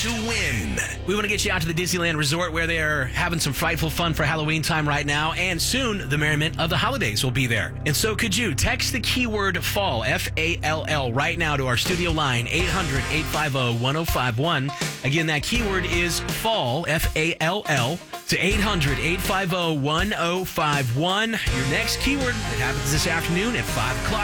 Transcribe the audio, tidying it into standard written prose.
to win. We want to get you out to the Disneyland Resort where they're having some frightful fun for Halloween time right now. And soon, the merriment of the holidays will be there. And so could you. Text the keyword FALL, F-A-L-L, right now to our studio line, 800-850-1051. Again, that keyword is FALL, F-A-L-L, to 800-850-1051. Your next keyword, it happens this afternoon at 5 o'clock.